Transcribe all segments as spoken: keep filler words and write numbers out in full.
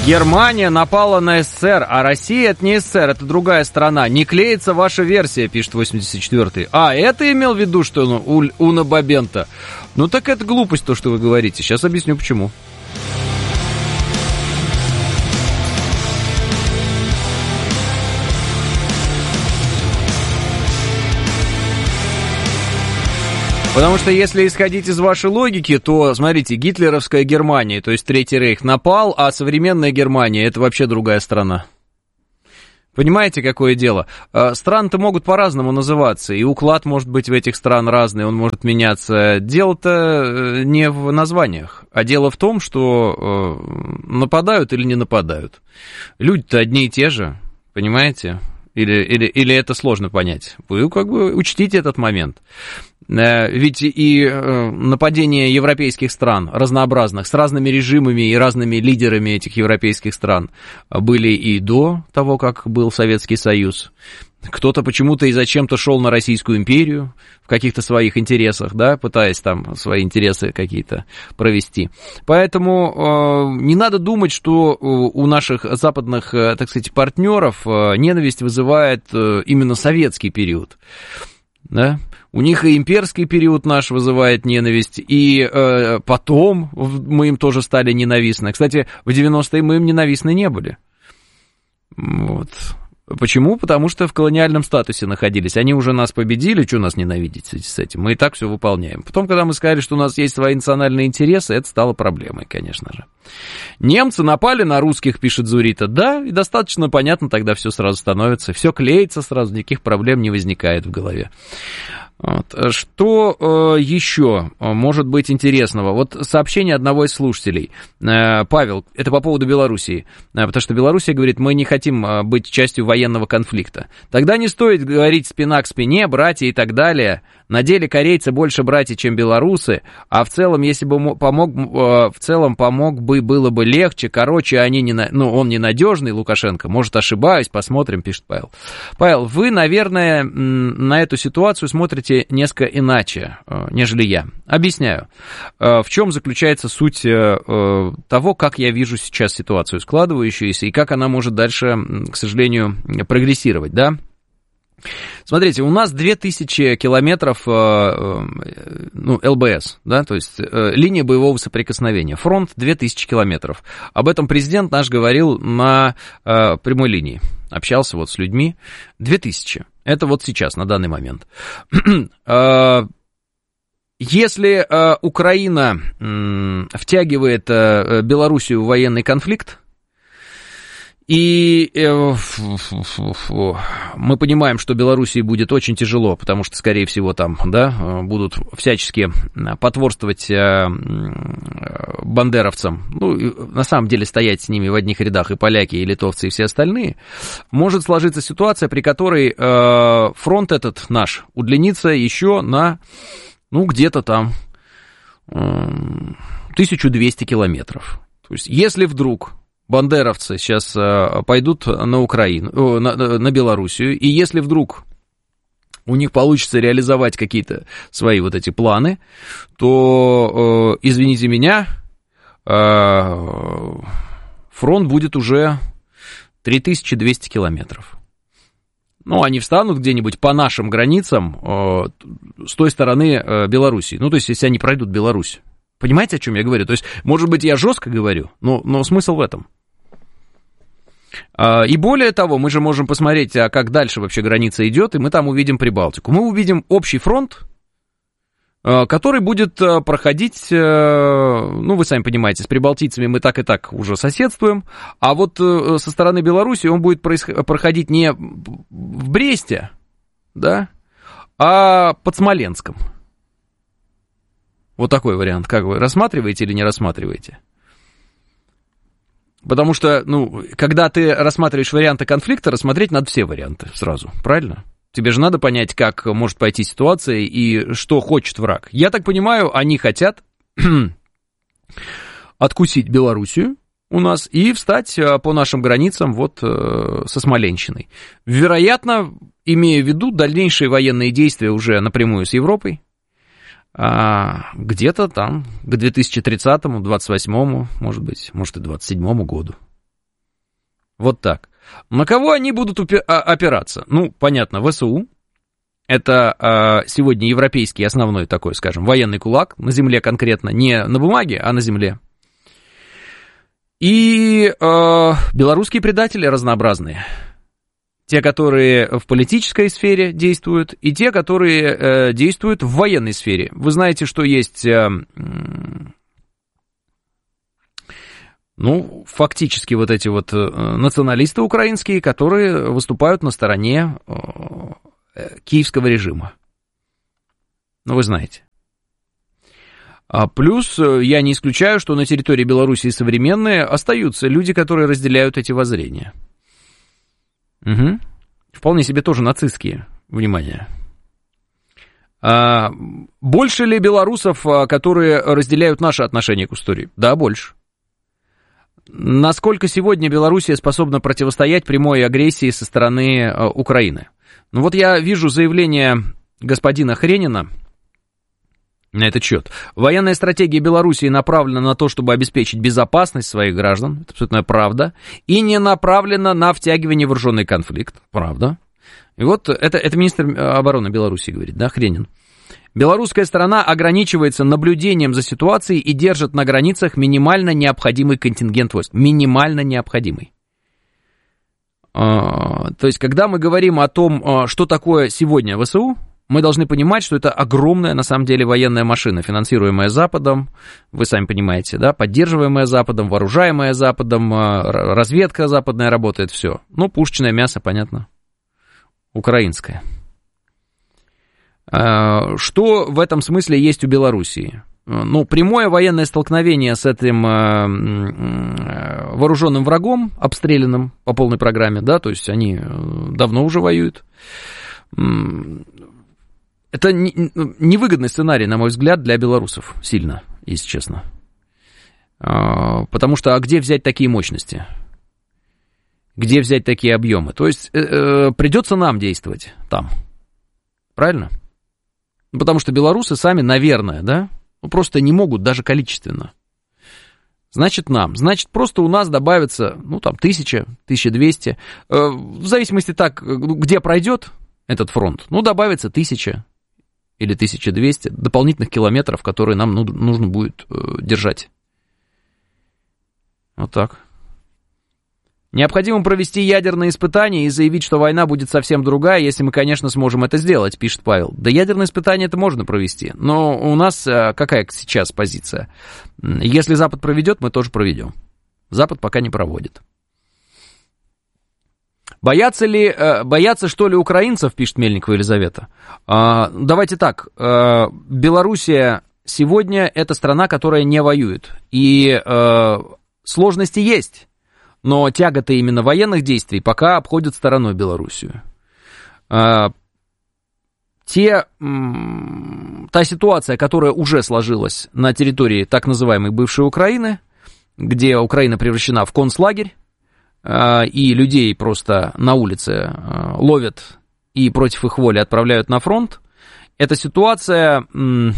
Германия напала на СССР, а Россия — это не СССР, это другая страна. Не клеится ваша версия, пишет восемьдесят четвёртый. А, это имел в виду, что ну, Уна Бабента? Ну так это глупость, то, что вы говорите. Сейчас объясню, почему. Потому что если исходить из вашей логики, то, смотрите, гитлеровская Германия, то есть Третий Рейх, напал, а современная Германия — это вообще другая страна. Понимаете, какое дело? Страны-то могут по-разному называться, и уклад может быть в этих стран разный, он может меняться. Дело-то не в названиях, а дело в том, что нападают или не нападают. Люди-то одни и те же, понимаете? Или, или, или это сложно понять? Вы как бы учтите этот момент. Ведь и нападения европейских стран, разнообразных, с разными режимами и разными лидерами этих европейских стран были и до того, как был Советский Союз. Кто-то почему-то и зачем-то шел на Российскую империю в каких-то своих интересах, да, пытаясь там свои интересы какие-то провести. Поэтому э, не надо думать, что у наших западных, так сказать, партнеров ненависть вызывает именно советский период, да. У них и имперский период наш вызывает ненависть, и э, потом мы им тоже стали ненавистны. Кстати, в девяностые мы им ненавистны не были. Вот. Почему? Потому что в колониальном статусе находились. Они уже нас победили, что нас ненавидеть с этим? Мы и так все выполняем. Потом, когда мы сказали, что у нас есть свои национальные интересы, это стало проблемой, конечно же. Немцы напали на русских, пишет Зурита. Да, и достаточно понятно, тогда все сразу становится. Все клеится сразу, никаких проблем не возникает в голове. Вот. Что э, еще может быть интересного? Вот сообщение одного из слушателей. Э, Павел, это по поводу Белоруссии. Э, потому что Белоруссия говорит, мы не хотим э, быть частью военного конфликта. Тогда не стоит говорить спина к спине, братья и так далее. На деле корейцы больше братья, чем белорусы. А в целом, если бы помог, э, в целом помог бы, было бы легче. Короче, они не, ну, он ненадежный, Лукашенко. Может, ошибаюсь, посмотрим, пишет Павел. Павел, вы, наверное, на эту ситуацию смотрите несколько иначе, нежели я. Объясняю, в чем заключается суть того, как я вижу сейчас ситуацию складывающуюся и как она может дальше, к сожалению, прогрессировать, да? Смотрите, у нас две тысячи километров, ну, ЛБС, да, то есть линия боевого соприкосновения, фронт две тысячи километров. Об этом президент наш говорил на прямой линии, общался вот с людьми, две тысячи. Это вот сейчас, на данный момент. Если Украина втягивает Белоруссию в военный конфликт, и мы понимаем, что Белоруссии будет очень тяжело, потому что, скорее всего, там, да, будут всячески потворствовать бандеровцам, ну, на самом деле стоять с ними в одних рядах и поляки, и литовцы, и все остальные, может сложиться ситуация, при которой фронт этот наш удлинится еще на, ну, где-то там тысячу двести километров. То есть, если вдруг бандеровцы сейчас пойдут на Украину, на, на Белоруссию, и если вдруг у них получится реализовать какие-то свои вот эти планы, то, извините меня, фронт будет уже три тысячи двести километров. Ну, они встанут где-нибудь по нашим границам с той стороны Белоруссии. Ну, то есть, если они пройдут Беларусь. Понимаете, о чем я говорю? То есть, может быть, я жестко говорю, но, но смысл в этом. И более того, мы же можем посмотреть, а как дальше вообще граница идет, и мы там увидим Прибалтику. Мы увидим общий фронт, который будет проходить, ну, вы сами понимаете, с прибалтийцами мы так и так уже соседствуем, а вот со стороны Беларуси он будет проходить не в Бресте, да, а под Смоленском. Вот такой вариант. Как вы рассматриваете или не рассматриваете? Потому что, ну, когда ты рассматриваешь варианты конфликта, рассмотреть надо все варианты сразу, правильно? Тебе же надо понять, как может пойти ситуация и что хочет враг. Я так понимаю, они хотят откусить Белоруссию у нас и встать по нашим границам вот со Смоленщиной. Вероятно, имея в виду дальнейшие военные действия уже напрямую с Европой, а где-то там к две тысячи тридцатому, двадцать восьмому, может быть, может и двадцать седьмому году. Вот так. На кого они будут упи- опираться? Ну, понятно, ВСУ. Это э, сегодня европейский основной такой, скажем, военный кулак, на земле конкретно, не на бумаге, а на земле. И э, белорусские предатели разнообразные. Те, которые в политической сфере действуют, и те, которые э, действуют в военной сфере. Вы знаете, что есть, э, ну, фактически вот эти вот националисты украинские, которые выступают на стороне э, киевского режима. Ну, вы знаете. А плюс я не исключаю, что на территории Белоруссии современные остаются люди, которые разделяют эти воззрения. Угу. Вполне себе тоже нацистские, внимание. А больше ли белорусов, которые разделяют наше отношение к истории? Да, больше. Насколько сегодня Белоруссия способна противостоять прямой агрессии со стороны Украины? Ну вот я вижу заявление господина Хренина на этот счет. Военная стратегия Белоруссии направлена на то, чтобы обеспечить безопасность своих граждан, это абсолютная правда, и не направлена на втягивание в вооруженный конфликт, правда. И вот это, это министр обороны Беларуси говорит, да, Хренин. Белорусская сторона ограничивается наблюдением за ситуацией и держит на границах минимально необходимый контингент войск. Минимально необходимый. А, то есть, когда мы говорим о том, что такое сегодня ВСУ, мы должны понимать, что это огромная, на самом деле, военная машина, финансируемая Западом, вы сами понимаете, да, поддерживаемая Западом, вооружаемая Западом, разведка западная работает, все. Ну, пушечное мясо, понятно, украинское. Что в этом смысле есть у Белоруссии? Ну, прямое военное столкновение с этим вооруженным врагом, обстрелянным по полной программе, да, то есть они давно уже воюют. Это невыгодный сценарий, на мой взгляд, для белорусов, сильно, если честно. Потому что, а где взять такие мощности? Где взять такие объемы? То есть, придется нам действовать там. Правильно? Потому что белорусы сами, наверное, да, ну, просто не могут даже количественно. Значит, нам. Значит, просто у нас добавится, ну, там, тысяча, тысяча двести. В зависимости так, где пройдет этот фронт, ну, добавится тысяча или тысяча двести дополнительных километров, которые нам нужно будет держать. Вот так. Необходимо провести ядерные испытания и заявить, что война будет совсем другая, если мы, конечно, сможем это сделать, пишет Павел. Да, ядерные испытания это можно провести, но у нас какая сейчас позиция? Если Запад проведет, мы тоже проведем. Запад пока не проводит. Боятся ли, боятся, что ли, украинцев, пишет Мельникова Елизавета? Давайте так, Белоруссия сегодня это страна, которая не воюет, и сложности есть. Но тяготы именно военных действий пока обходят стороной Белоруссию. А, те, м, та ситуация, которая уже сложилась на территории так называемой бывшей Украины, где Украина превращена в концлагерь, а, и людей просто на улице а, ловят и против их воли отправляют на фронт, эта ситуация... М,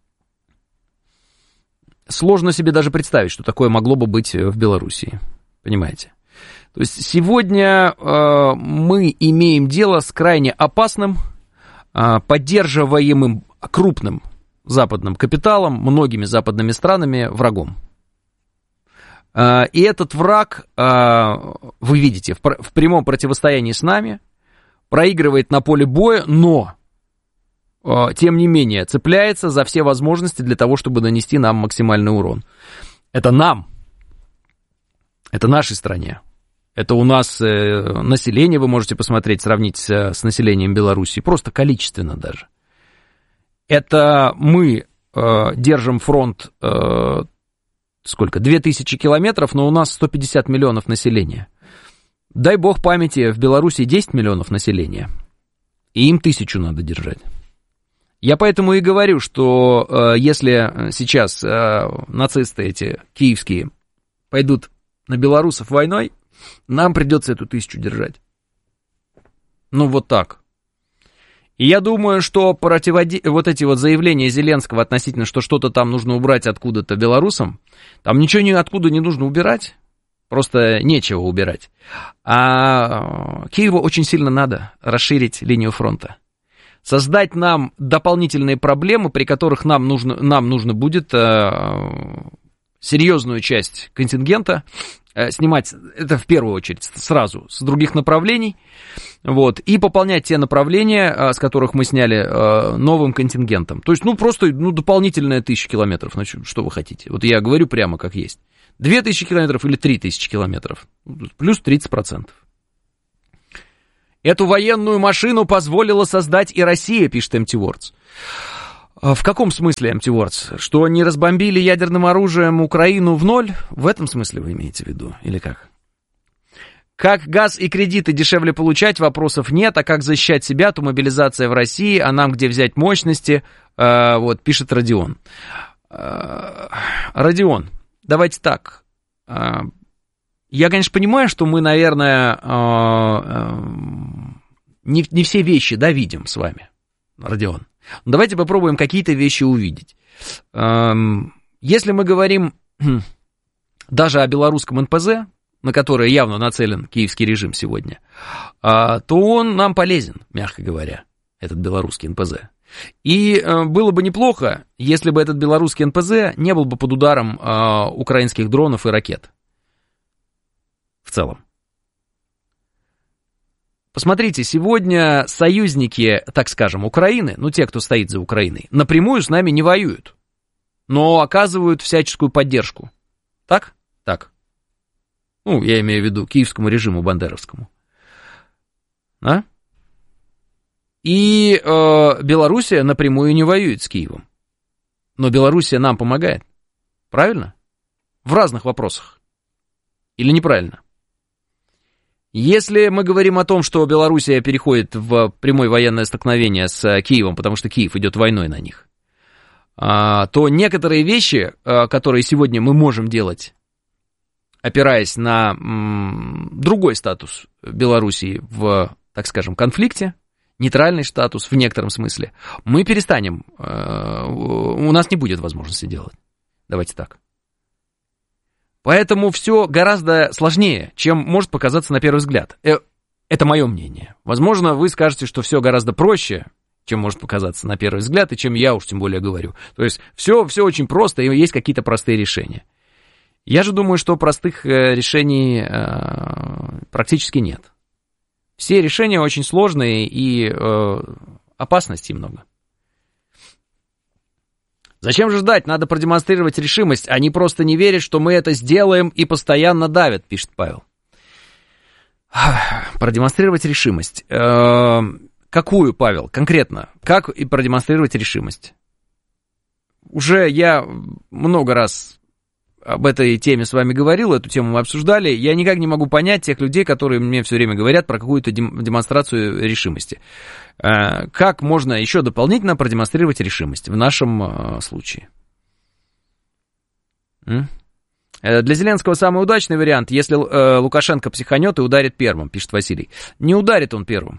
сложно себе даже представить, что такое могло бы быть в Белоруссии. Понимаете? То есть сегодня э, мы имеем дело с крайне опасным, э, поддерживаемым крупным западным капиталом, многими западными странами врагом. Э, и этот враг, э, вы видите, в, в прямом противостоянии с нами, проигрывает на поле боя, но, э, тем не менее, цепляется за все возможности для того, чтобы нанести нам максимальный урон. Это нам. Это нашей стране. Это у нас э, население, вы можете посмотреть, сравнить с, с населением Беларуси, просто количественно даже. Это мы э, держим фронт, э, сколько, две тысячи километров, но у нас сто пятьдесят миллионов населения. Дай бог памяти, в Беларуси десять миллионов населения, и им тысячу надо держать. Я поэтому и говорю, что э, если сейчас э, нацисты эти киевские пойдут на белорусов войной, нам придется эту тысячу держать. Ну, вот так. И я думаю, что противоди... вот эти вот заявления Зеленского относительно, что что-то там нужно убрать откуда-то белорусам, там ничего ни откуда не нужно убирать. Просто нечего убирать. А Киеву очень сильно надо расширить линию фронта. Создать нам дополнительные проблемы, при которых нам нужно, нам нужно будет э, серьезную часть контингента э, снимать, это в первую очередь, сразу, с других направлений, вот, и пополнять те направления, э, с которых мы сняли, э, новым контингентом. То есть, ну, просто ну, дополнительная тысяча километров, ну, что вы хотите. Вот я говорю прямо как есть. Две тысячи километров или три тысячи километров, плюс тридцать процентов. Эту военную машину позволила создать и Россия, пишет Empty Words. В каком смысле, Empty Words? Что они разбомбили ядерным оружием Украину в ноль? В этом смысле вы имеете в виду? Или как? Как газ и кредиты дешевле получать? Вопросов нет. А как защищать себя? То мобилизация в России. А нам где взять мощности? Вот, пишет Родион. Родион, давайте так. Я, конечно, понимаю, что мы, наверное, не, не все вещи, да, видим с вами, Родион. Но давайте попробуем какие-то вещи увидеть. Если мы говорим даже о белорусском эн пэ зэ, на которое явно нацелен киевский режим сегодня, то он нам полезен, мягко говоря, этот белорусский эн пэ зэ. И было бы неплохо, если бы этот белорусский эн пэ зэ не был бы под ударом украинских дронов и ракет. В целом. Посмотрите, сегодня союзники, так скажем, Украины, ну те, кто стоит за Украиной, напрямую с нами не воюют, но оказывают всяческую поддержку. Так? Так. Ну, я имею в виду киевскому режиму бандеровскому. А? И э, Белоруссия напрямую не воюет с Киевом. Но Белоруссия нам помогает. Правильно? В разных вопросах. Или неправильно? Если мы говорим о том, что Белоруссия переходит в прямое военное столкновение с Киевом, потому что Киев идет войной на них, то некоторые вещи, которые сегодня мы можем делать, опираясь на другой статус Белоруссии в, так скажем, конфликте, нейтральный статус в некотором смысле, мы перестанем, у нас не будет возможности делать. Давайте так. Поэтому все гораздо сложнее, чем может показаться на первый взгляд. Это мое мнение. Возможно, вы скажете, что все гораздо проще, чем может показаться на первый взгляд, и чем я уж тем более говорю. То есть все, все очень просто, и есть какие-то простые решения. Я же думаю, что простых решений э, практически нет. Все решения очень сложные, и э, опасностей много. Зачем же ждать? Надо продемонстрировать решимость. Они просто не верят, что мы это сделаем, и постоянно давят, пишет Павел. Продемонстрировать решимость. Э, какую, Павел, конкретно? Как и продемонстрировать решимость? Уже я много раз об этой теме с вами говорил, эту тему мы обсуждали. Я никак не могу понять тех людей, которые мне все время говорят про какую-то демонстрацию решимости. Как можно еще дополнительно продемонстрировать решимость в нашем случае? Для Зеленского самый удачный вариант, если Лукашенко психанет и ударит первым, пишет Василий. Не ударит он первым.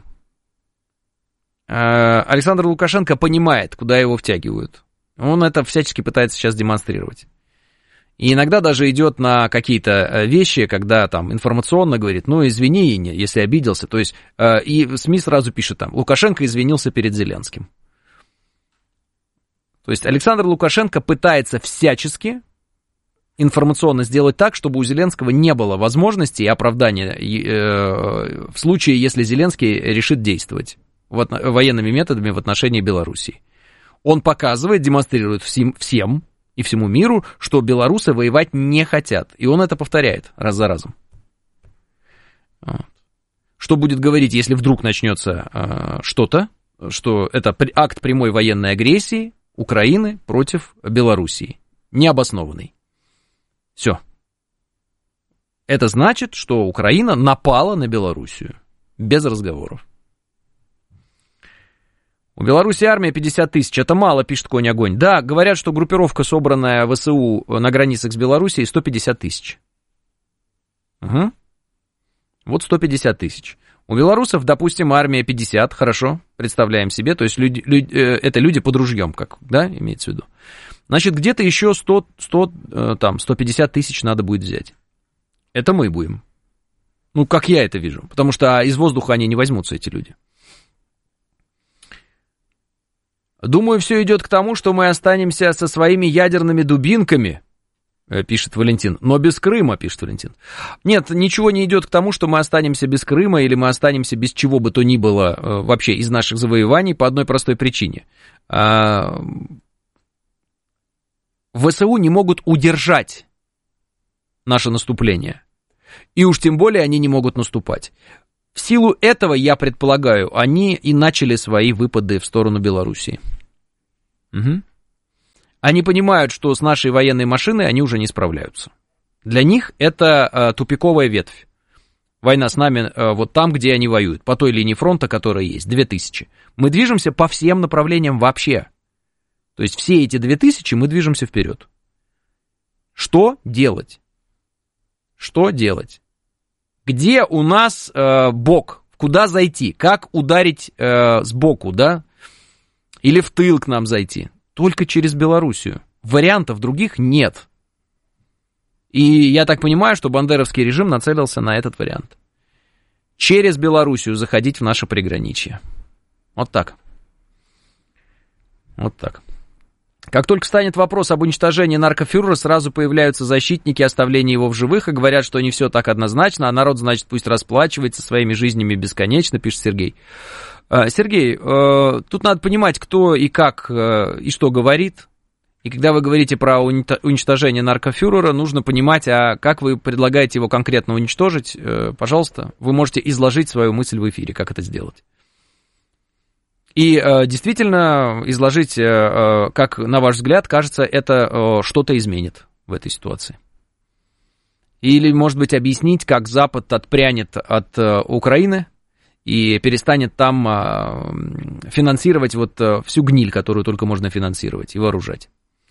Александр Лукашенко понимает, куда его втягивают. Он это всячески пытается сейчас демонстрировать. И иногда даже идет на какие-то вещи, когда там информационно говорит, ну извини, если обиделся. То есть, э, и СМИ сразу пишет там, Лукашенко извинился перед Зеленским. То есть Александр Лукашенко пытается всячески информационно сделать так, чтобы у Зеленского не было возможности и оправдания э, в случае, если Зеленский решит действовать вот, военными методами в отношении Белоруссии. Он показывает, демонстрирует всем, всем и всему миру, что белорусы воевать не хотят. И он это повторяет раз за разом. Вот. Что будет говорить, если вдруг начнется э, что-то, что это акт прямой военной агрессии Украины против Белоруссии, необоснованный. Все. Это значит, что Украина напала на Белоруссию. Без разговоров. У Беларуси армия пятьдесят тысяч, это мало, пишет Конь Огонь. Да, говорят, что группировка, собранная ВСУ на границах с Белоруссией, сто пятьдесят тысяч. Угу. Вот сто пятьдесят тысяч. У белорусов, допустим, армия пятьдесят, хорошо, представляем себе, то есть люди, люди, это люди под ружьем, как, да, имеется в виду. Значит, где-то еще сто, сто, там, сто пятьдесят тысяч надо будет взять. это мы будем. Ну, как я это вижу. Потому что из воздуха они не возьмутся, эти люди. Думаю, все идет к тому, что мы останемся со своими ядерными дубинками, пишет Валентин. Но без Крыма, пишет Валентин. Нет, ничего не идет к тому, что мы останемся без Крыма или мы останемся без чего бы то ни было вообще из наших завоеваний по одной простой причине. ВСУ не могут удержать наше наступление. И уж тем более они не могут наступать. В силу этого, я предполагаю, они и начали свои выпады в сторону Белоруссии. Угу. Они понимают, что с нашей военной машиной они уже не справляются. Для них это э, тупиковая ветвь. Война с нами э, вот там, где они воюют, по той линии фронта, которая есть, две тысячи. Мы движемся по всем направлениям вообще. То есть все эти две тысячи мы движемся вперед. Что делать? Что делать? Где у нас э, бок? Куда зайти? Как ударить э, сбоку, да? Или в тыл к нам зайти? Только через Белоруссию. Вариантов других нет. И я так понимаю, что бандеровский режим нацелился на этот вариант. Через Белоруссию заходить в наше приграничье. Вот так. Вот так. Как только станет вопрос об уничтожении наркофюрера, сразу появляются защитники оставления его в живых и говорят, что не все так однозначно, а народ, значит, пусть расплачивается своими жизнями бесконечно, пишет Сергей. Сергей, тут надо понимать, кто и как и что говорит. И когда вы говорите про уничтожение наркофюрера, нужно понимать, а как вы предлагаете его конкретно уничтожить. Пожалуйста, вы можете изложить свою мысль в эфире, как это сделать. И э, действительно изложить, э, как, на ваш взгляд, кажется, это э, что-то изменит в этой ситуации. Или, может быть, объяснить, как Запад отпрянет от э, Украины и перестанет там э, финансировать вот э, всю гниль, которую только можно финансировать и вооружать.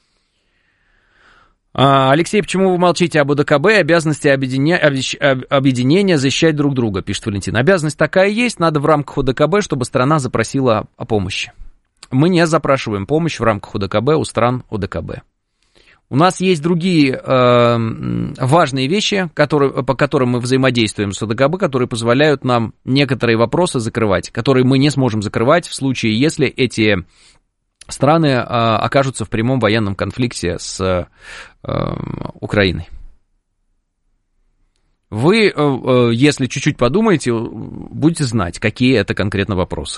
Алексей, почему вы молчите об ОДКБ и обязанности объединя... объединения защищать друг друга, пишет Валентин. Обязанность такая есть, надо в рамках ОДКБ, чтобы страна запросила о помощи. Мы не запрашиваем помощь в рамках ОДКБ у стран ОДКБ. У нас есть другие э, важные вещи, которые, по которым мы взаимодействуем с ОДКБ, которые позволяют нам некоторые вопросы закрывать, которые мы не сможем закрывать в случае, если эти... страны э, окажутся в прямом военном конфликте с э, Украиной. Вы, э, если чуть-чуть подумаете, будете знать, какие это конкретно вопросы.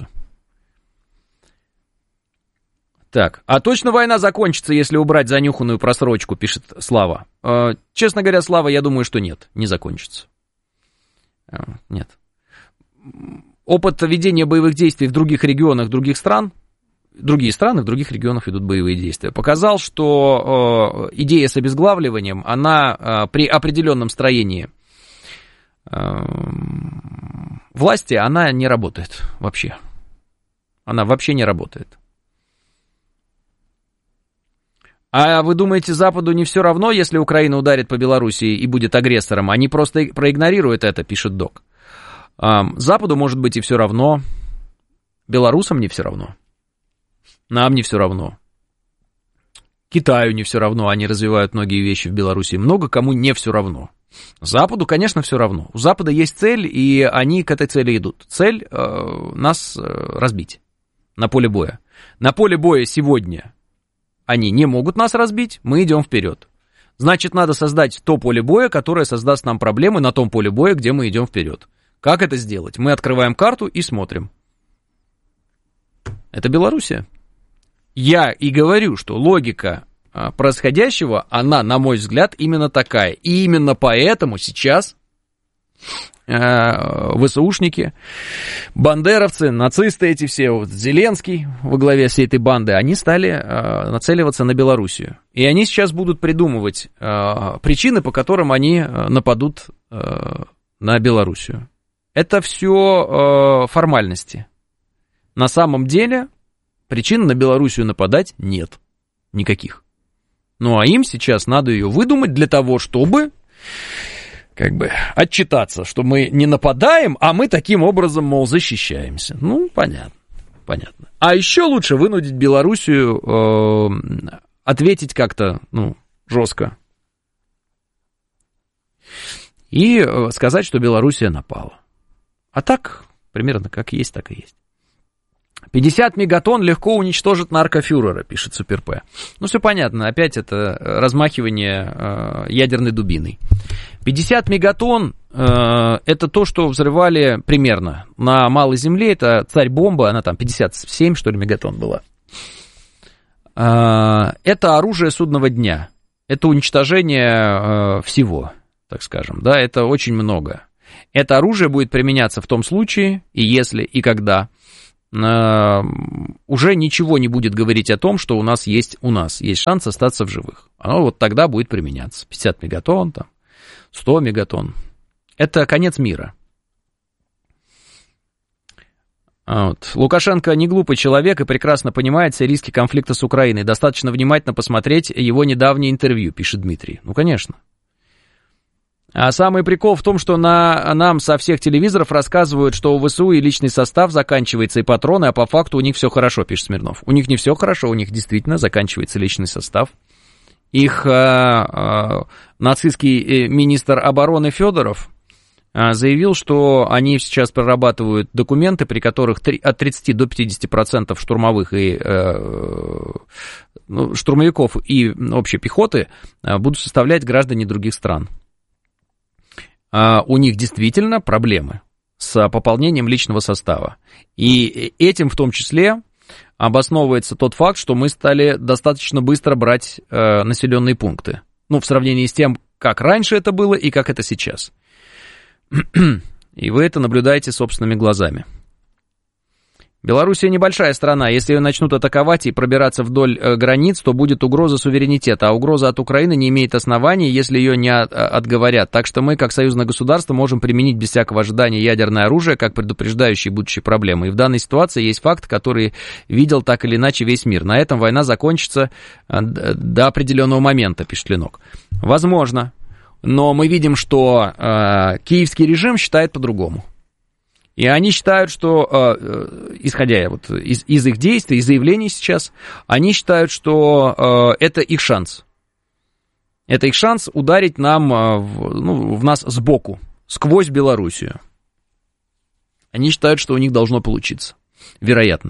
Так, а точно война закончится, если убрать занюханную просрочку, пишет Слава. Э, честно говоря, Слава, я думаю, что нет, не закончится. Э, нет. Опыт ведения боевых действий в других регионах, других стран, другие страны в других регионах ведут боевые действия, показал, что э, идея с обезглавливанием, она э, при определенном строении э, власти, она не работает вообще. Она вообще не работает. А вы думаете, Западу не все равно, если Украина ударит по Белоруссии и будет агрессором? Они просто проигнорируют это, пишет Док. Э, Западу может быть и все равно, белорусам не все равно. Нам не все равно. Китаю не все равно, они развивают многие вещи в Беларуси. Много кому не все равно. Западу, конечно, все равно. У Запада есть цель, и они к этой цели идут. Цель э, нас э, разбить на поле боя. На поле боя сегодня они не могут нас разбить, мы идем вперед. Значит, надо создать то поле боя, которое создаст нам проблемы на том поле боя, где мы идем вперед. Как это сделать? Мы открываем карту и смотрим. Это Белоруссия. Я и говорю, что логика происходящего, она, на мой взгляд, именно такая. И именно поэтому сейчас э, ВСУшники, бандеровцы, нацисты эти все, вот Зеленский во главе всей этой банды, они стали э, нацеливаться на Белоруссию. И они сейчас будут придумывать э, причины, по которым они нападут э, на Белоруссию. Это все э, формальности. На самом деле... причин на Белоруссию нападать нет. Никаких. Ну, а им сейчас надо ее выдумать для того, чтобы, как бы, отчитаться, что мы не нападаем, а мы таким образом, мол, защищаемся. Ну, понятно. Понятно. А еще лучше вынудить Белоруссию э, ответить как-то, ну, жестко. и сказать, что Белоруссия напала. А так, примерно как есть, так и есть. пятьдесят мегатонн легко уничтожит наркофюрера, пишет Супер П. Ну, все понятно, опять это размахивание э, ядерной дубиной. пятьдесят мегатонн э, это то, что взрывали примерно на Малой Земле, это царь-бомба, она там пятьдесят семь, что ли, мегатонн была. Э, это оружие судного дня, это уничтожение э, всего, так скажем, да, это очень много. Это оружие будет применяться в том случае, и если, и когда уже ничего не будет говорить о том, что у нас есть, у нас есть шанс остаться в живых. Оно вот тогда будет применяться. пятьдесят мегатонн, там, сто мегатонн. Это конец мира. Вот. Лукашенко не глупый человек и прекрасно понимает все риски конфликта с Украиной. Достаточно внимательно посмотреть его недавнее интервью, пишет Дмитрий. Ну, конечно. А самый прикол в том, что на, нам со всех телевизоров рассказывают, что у ВСУ и личный состав заканчивается, и патроны, а по факту у них все хорошо, пишет Смирнов. У них не все хорошо, у них действительно заканчивается личный состав. Их э, э, нацистский министр обороны Федоров э, заявил, что они сейчас прорабатывают документы, при которых три, от тридцати до пятидесяти процентов штурмовых и э, ну, штурмовиков и общей пехоты э, будут составлять граждане других стран. Uh, у них действительно проблемы с пополнением личного состава. И этим в том числе обосновывается тот факт, что мы стали достаточно быстро брать uh, населенные пункты. Ну, в сравнении с тем, как раньше это было и как это сейчас. И вы это наблюдаете собственными глазами. Белоруссия небольшая страна. Если ее начнут атаковать и пробираться вдоль э, границ, то будет угроза суверенитета. А угроза от Украины не имеет оснований, если ее не от, отговорят. Так что мы, как союзное государство, можем применить без всякого ожидания ядерное оружие, как предупреждающие будущие проблемы. И в данной ситуации есть факт, который видел так или иначе весь мир. На этом война закончится э, до определенного момента, пишет Ленок. Возможно. Но мы видим, что э, киевский режим считает по-другому. И они считают, что, э, исходя вот из, из их действий, из заявлений сейчас, они считают, что э, это их шанс. Это их шанс ударить нам, э, в, ну, в нас сбоку, сквозь Белоруссию. Они считают, что у них должно получиться. Вероятно.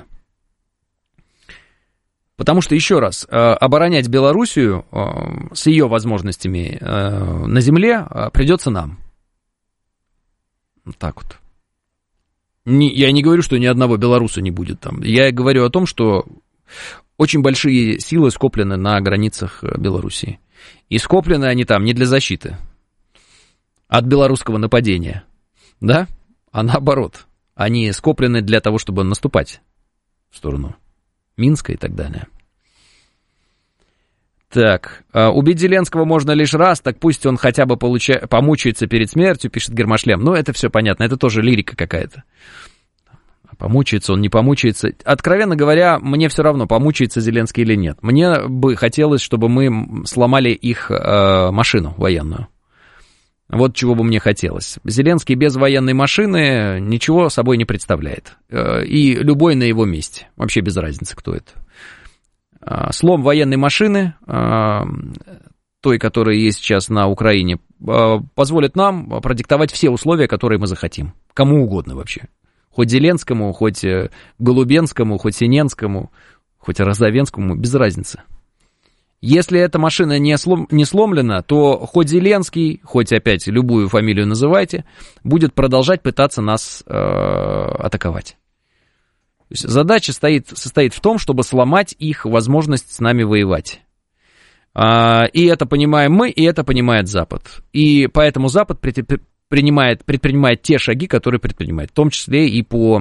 Потому что, еще раз, э, оборонять Белоруссию э, с ее возможностями э, на земле э, придется нам. Вот так вот. Не, я не говорю, что ни одного белоруса не будет там. Я говорю о том, что очень большие силы скоплены на границах Белоруссии. И скоплены они там не для защиты от белорусского нападения, да? А наоборот, они скоплены для того, чтобы наступать в сторону Минска и так далее. Так, убить Зеленского можно лишь раз, так пусть он хотя бы получа... помучается перед смертью, пишет Гермошлем. Ну, это все понятно, это тоже лирика какая-то. Помучается он, не помучается. Откровенно говоря, мне все равно, помучается Зеленский или нет. Мне бы хотелось, чтобы мы сломали их э, машину военную. Вот чего бы мне хотелось. Зеленский без военной машины ничего собой не представляет. Э, и любой на его месте. Вообще без разницы, кто это. Слом военной машины, той, которая есть сейчас на Украине, позволит нам продиктовать все условия, которые мы захотим. Кому угодно вообще. Хоть Зеленскому, хоть Голубенскому, хоть Синенскому, хоть Розовенскому, без разницы. Если эта машина не, слом, не сломлена, то хоть Зеленский, хоть опять любую фамилию называйте, будет продолжать пытаться нас э, атаковать. То есть задача стоит, состоит в том, чтобы сломать их возможность с нами воевать. И это понимаем мы, и это понимает Запад. И поэтому Запад предпринимает, предпринимает те шаги, которые предпринимает, в том числе и по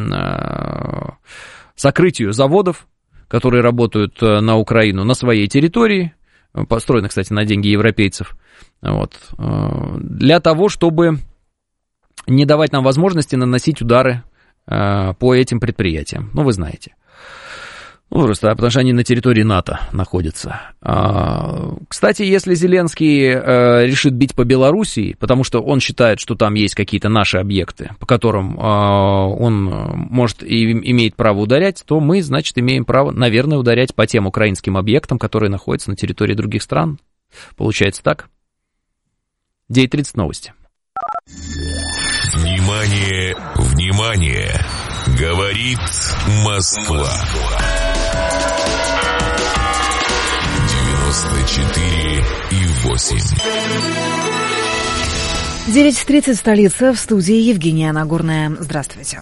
сокрытию заводов, которые работают на Украину, на своей территории, построенных, кстати, на деньги европейцев, вот, для того, чтобы не давать нам возможности наносить удары по этим предприятиям. Ну, вы знаете. Ну, просто потому что они на территории НАТО находятся. Кстати, если Зеленский решит бить по Белоруссии, потому что он считает, что там есть какие-то наши объекты, по которым он может и имеет право ударять, то мы, значит, имеем право, наверное, ударять по тем украинским объектам, которые находятся на территории других стран. Получается так. девять тридцать новости. Внимание, внимание! Говорит Москва. девяносто четыре и восемь. девять тридцать, столица, в студии Евгения Нагорная. Здравствуйте.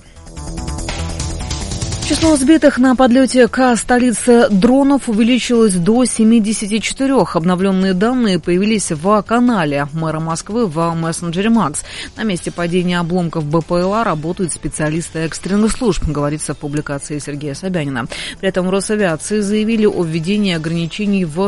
Число сбитых на подлете к столице дронов увеличилось до семидесяти четырёх. Обновленные данные появились в канале мэра Москвы в мессенджере Макс. На месте падения обломков БПЛА работают специалисты экстренных служб, говорится в публикации Сергея Собянина. При этом в Росавиации заявили о введении ограничений в